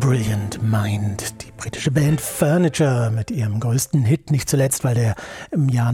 Brilliant Mind, die britische Band Furniture mit ihrem größten Hit, nicht zuletzt, weil der im Jahr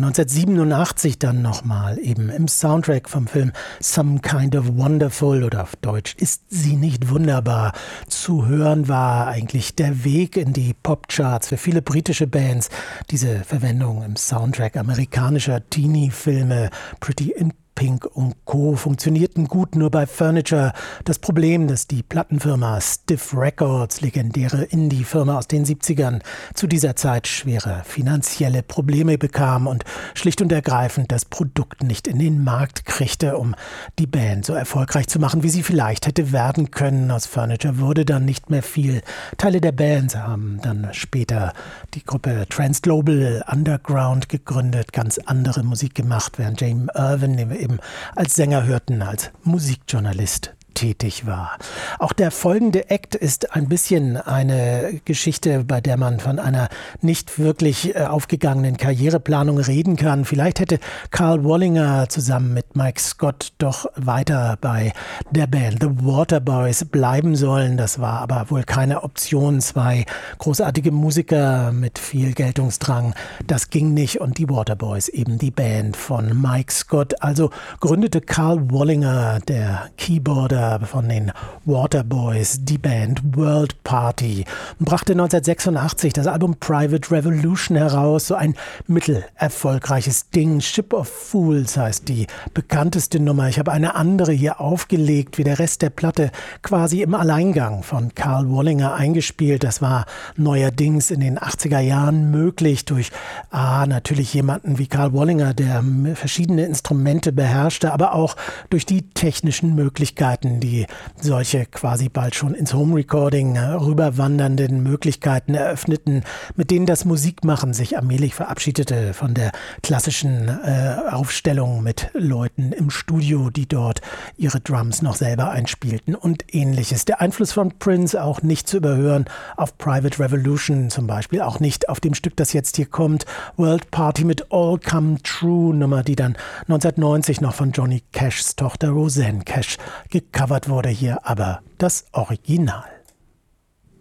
1987 dann nochmal eben im Soundtrack vom Film Some Kind of Wonderful oder auf Deutsch Ist sie nicht wunderbar zu hören war. Eigentlich der Weg in die Popcharts für viele britische Bands, diese Verwendung im Soundtrack amerikanischer Teenie-Filme, Pretty in Pink und Co. funktionierten gut, nur bei Furniture das Problem, dass die Plattenfirma Stiff Records, legendäre Indie-Firma aus den 70ern, zu dieser Zeit schwere finanzielle Probleme bekam und schlicht und ergreifend das Produkt nicht in den Markt kriegte, um die Band so erfolgreich zu machen, wie sie vielleicht hätte werden können. Aus Furniture wurde dann nicht mehr viel. Teile der Band haben dann später die Gruppe Transglobal Underground gegründet, ganz andere Musik gemacht, während James Irvin, den wir eben als Sänger hörten, als Musikjournalist tätig war. Auch der folgende Act ist ein bisschen eine Geschichte, bei der man von einer nicht wirklich aufgegangenen Karriereplanung reden kann. Vielleicht hätte Karl Wallinger zusammen mit Mike Scott doch weiter bei der Band The Waterboys bleiben sollen. Das war aber wohl keine Option. Zwei großartige Musiker mit viel Geltungsdrang. Das ging nicht und die Waterboys, eben die Band von Mike Scott. Also gründete Karl Wallinger, der Keyboarder von den Waterboys, die Band World Party und brachte 1986 das Album Private Revolution heraus, so ein mittelerfolgreiches Ding. Ship of Fools heißt die bekannteste Nummer. Ich habe eine andere hier aufgelegt, wie der Rest der Platte quasi im Alleingang von Karl Wallinger eingespielt. Das war neuerdings in den 80er Jahren möglich durch natürlich jemanden wie Karl Wallinger, der verschiedene Instrumente beherrschte, aber auch durch die technischen Möglichkeiten, die solche quasi bald schon ins Home-Recording rüberwandernden Möglichkeiten eröffneten, mit denen das Musikmachen sich allmählich verabschiedete von der klassischen Aufstellung mit Leuten im Studio, die dort ihre Drums noch selber einspielten und ähnliches. Der Einfluss von Prince auch nicht zu überhören auf Private Revolution, zum Beispiel auch nicht auf dem Stück, das jetzt hier kommt, World Party mit All Come True, Nummer, die dann 1990 noch von Johnny Cashs Tochter Rosanne Cash gecovert wurde, hier aber das Original.